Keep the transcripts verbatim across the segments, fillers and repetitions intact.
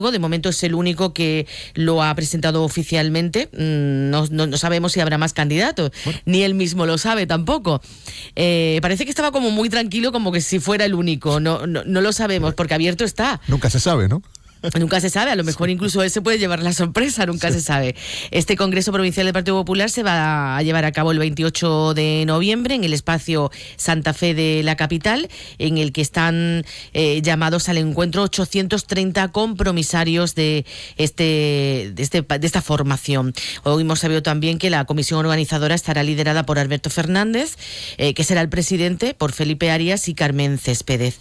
De momento es el único que lo ha presentado oficialmente. No, no, no sabemos si habrá más candidatos, bueno. Ni él mismo lo sabe tampoco. Eh, parece que estaba como muy tranquilo, como que si fuera el único. No, no, no lo sabemos, porque abierto está. Nunca se sabe, ¿no? Nunca se sabe, a lo mejor incluso él se puede llevar la sorpresa, nunca sí. se sabe. Este Congreso Provincial del Partido Popular se va a llevar a cabo el veintiocho de noviembre en el espacio Santa Fe de la capital, en el que están eh, llamados al encuentro ochocientos treinta compromisarios de, este, de, este, de esta formación. Hoy hemos sabido también que la comisión organizadora estará liderada por Alberto Fernández, eh, que será el presidente, por Felipe Arias y Carmen Céspedes.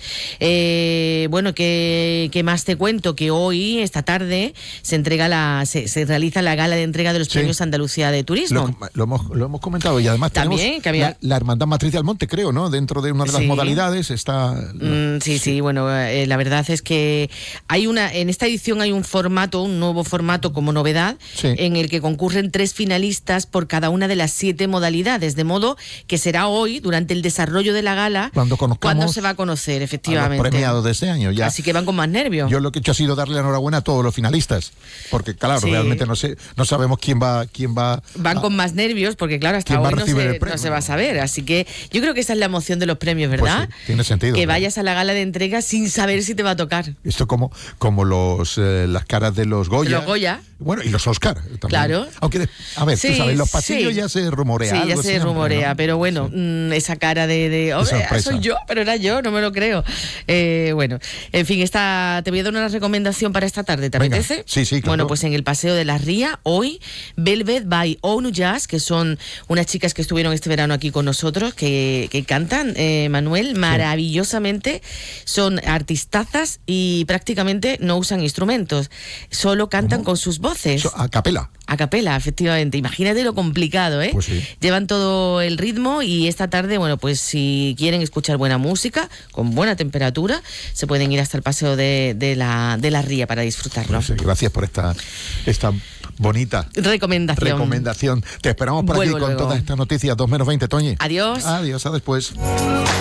Eh, bueno, ¿qué, ¿qué más te cuento? Que hoy, esta tarde, se entrega la se, se realiza la gala de entrega de los sí. premios Andalucía de Turismo. Lo, lo, hemos, lo hemos comentado y además también tenemos que había... la, la Hermandad Matriz de Almonte, creo, ¿no? Dentro de una de las sí. modalidades está... Mm, sí, sí, sí, bueno, eh, la verdad es que hay una en esta edición hay un formato, un nuevo formato como novedad, sí. en el que concurren tres finalistas por cada una de las siete modalidades, de modo que será hoy, durante el desarrollo de la gala, cuando conozcamos cuando se va a conocer, efectivamente. A los premiados de este año ya. Así que van con más nervios. Yo lo que he hecho ha sido darle la enhorabuena a todos los finalistas, porque claro, sí. realmente no sé, no sabemos quién va, quién va. Van a, con más nervios, porque claro, hasta hoy no se, no se va a saber, así que yo creo que esa es la emoción de los premios, ¿verdad? Pues sí, tiene sentido. Que ¿no? vayas a la gala de entrega sin saber si te va a tocar. Esto como, como los eh, las caras de los Goya. De los Goya. Bueno, y los Oscar también. Claro. Aunque, a ver, sí, tú sabes, los pasillos sí. ya se rumorea. Sí, algo ya se siempre, rumorea, ¿no? pero bueno, sí. mmm, esa cara de, de oh, soy yo, pero era yo, no me lo creo. Eh, bueno, en fin, esta, te voy a dar una recomendación para esta tarde, ¿te Venga. apetece? Sí, sí, claro. Bueno, pues en el Paseo de la Ría, hoy, Velvet by ONU Jazz, que son unas chicas que estuvieron este verano aquí con nosotros, que, que cantan, eh, Manuel, maravillosamente, son artistazas y prácticamente no usan instrumentos, solo cantan ¿Cómo? Con sus voces. So, a capela. A capela, efectivamente. Imagínate lo complicado, ¿eh? Pues sí. Llevan todo el ritmo y esta tarde, bueno, pues si quieren escuchar buena música, con buena temperatura, se pueden ir hasta el Paseo de, de, la, de la Ría para disfrutarlo. Pues sí, gracias por esta, esta bonita recomendación. recomendación. Te esperamos por Vuelvo aquí con luego. Todas estas noticias. dos menos veinte, Toñi. Adiós. Adiós, a después.